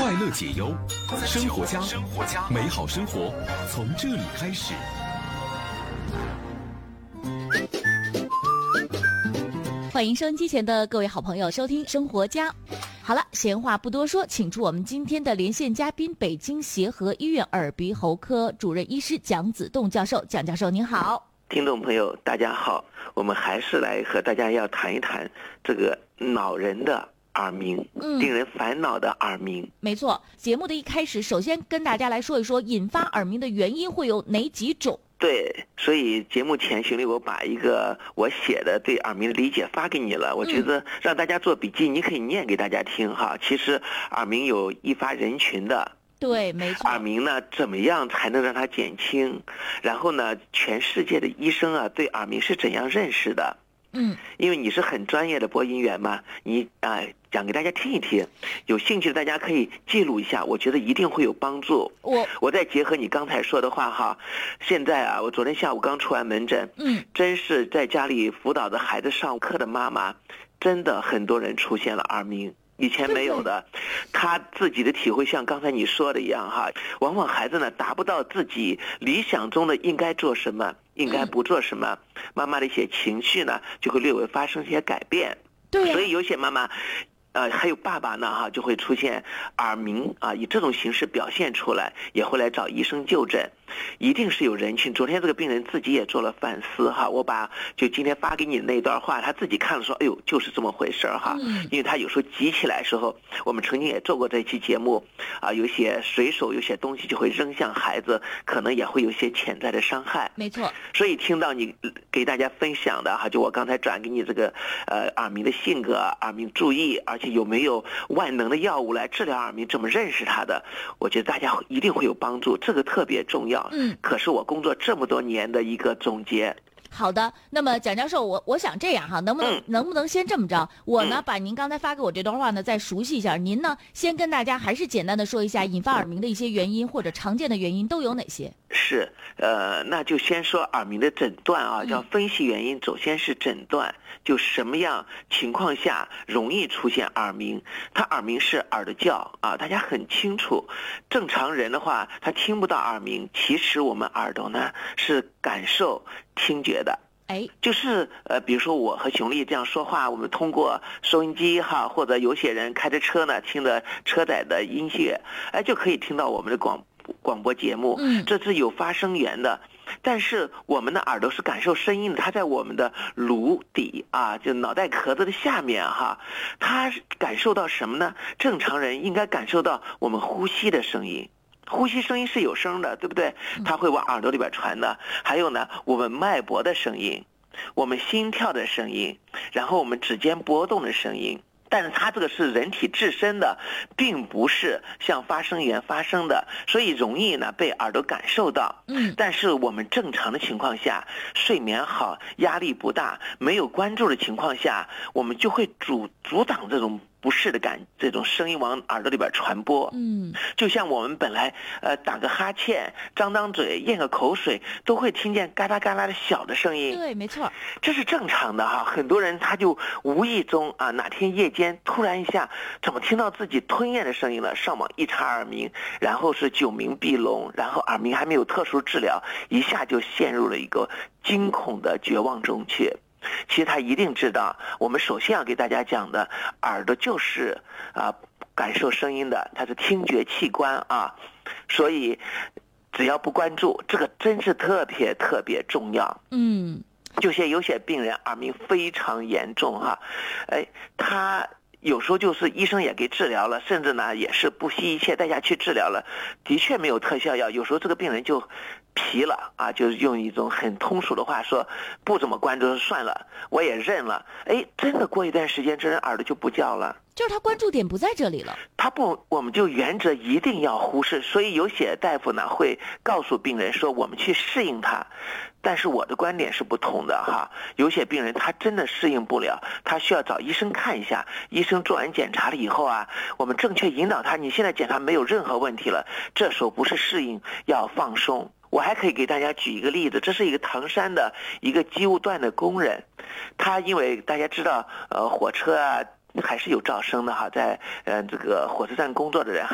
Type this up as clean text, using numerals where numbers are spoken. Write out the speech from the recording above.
快乐解忧，生活家，美好生活从这里开始。 欢迎收音机前的各位好朋友收听生活家。好了，闲话不多说，请出我们今天的连线嘉宾，北京协和医院耳鼻喉科主任医师蒋子栋教授。蒋教授您好。 听众朋友大家好，我们还是来和大家要谈一谈这个恼人的耳鸣，令人烦恼的耳鸣。 没错，节目的一开始，首先跟大家来说一说引发耳鸣的原因会有哪几种。 对，所以节目前徐丽，我把一个我写的对耳鸣的理解发给你了，我觉得让大家做笔记，你可以念给大家听哈。其实耳鸣有一发人群的。 对，没错。 耳鸣呢，怎么样才能让它减轻？然后呢，全世界的医生啊，对耳鸣是怎样认识的？因为你是很专业的播音员嘛，你讲给大家听一听，有兴趣的大家可以记录一下，我觉得一定会有帮助。我再结合你刚才说的话哈，现在啊，我昨天下午刚出完门诊，真是在家里辅导的孩子上课的妈妈，真的很多人出现了耳鸣。以前没有的，他自己的体会像刚才你说的一样哈，往往孩子呢达不到自己理想中的应该做什么，应该不做什么，妈妈的一些情绪呢就会略微发生一些改变。对，所以有些妈妈还有爸爸呢哈，就会出现耳鸣啊，以这种形式表现出来，也会来找医生就诊。一定是有人群。昨天这个病人自己也做了反思哈，我把就今天发给你的那段话，他自己看了说，哎呦，就是这么回事哈。因为他有时候急起来的时候，我们曾经也做过这期节目啊，有些随手有些东西就会扔向孩子，可能也会有些潜在的伤害。 没错。所以听到你给大家分享的哈，就我刚才转给你这个耳鸣的性格、耳鸣注意，而且有没有万能的药物来治疗耳鸣，怎么认识它的，我觉得大家一定会有帮助，这个特别重要。可是我工作这么多年的一个总结。 好的，那么蒋教授，我想这样哈，能不能先这么着？我呢把您刚才发给我这段话呢再熟悉一下，您呢先跟大家还是简单的说一下引发耳鸣的一些原因或者常见的原因都有哪些？ 是，那就先说耳鸣的诊断啊，叫分析原因。首先是诊断，就什么样情况下容易出现耳鸣？他耳鸣是耳的叫啊，大家很清楚。正常人的话，他听不到耳鸣，其实我们耳朵呢是感受听觉的。就是比如说我和熊丽这样说话，我们通过收音机哈，或者有些人开着车呢，听着车载的音乐，就可以听到我们的广播节目，这是有发声源的。但是我们的耳朵是感受声音的，它在我们的颅底啊，就脑袋壳子的下面哈，它感受到什么呢？正常人应该感受到我们呼吸的声音。呼吸声音是有声的，对不对？它会往耳朵里边传的。还有呢，我们脉搏的声音，我们心跳的声音，然后我们指尖波动的声音。但是它这个是人体自身的，并不是像发声源发生的，所以容易呢被耳朵感受到。但是我们正常的情况下，睡眠好，压力不大，没有关注的情况下，我们就会阻挡这种不适的这种声音往耳朵里边传播。就像我们本来打个哈欠，张嘴，咽个口水，都会听见嘎啦嘎啦的小的声音。 对，没错， 这是正常的哈。很多人他就无意中啊，哪天夜间突然一下，怎么听到自己吞咽的声音了？上网一查耳鸣，然后是久鸣闭聋，然后耳鸣还没有特殊治疗，一下就陷入了一个惊恐的绝望中去。其实他一定知道，我们首先要给大家讲的，耳朵就是感受声音的，它是听觉器官啊，所以只要不关注，这个真是特别特别重要。有些病人耳鸣非常严重哈，他有时候就是医生也给治疗了，甚至呢也是不惜一切代价去治疗了，的确没有特效药，有时候这个病人就疲了啊，就是用一种很通俗的话说，不怎么关注算了，我也认了。真的过一段时间，这人耳朵就不叫了。 就是他关注点不在这里了， 我们就原则一定要忽视。所以有些大夫呢会告诉病人说，我们去适应它。但是我的观点是不同的哈，有些病人他真的适应不了，他需要找医生看一下，医生做完检查了以后啊，我们正确引导他，你现在检查没有任何问题了，这时候不是适应，要放松。我还可以给大家举一个例子，这是一个唐山的一个机务段的工人，他因为大家知道火车啊还是有噪声的哈，在这个火车站工作的人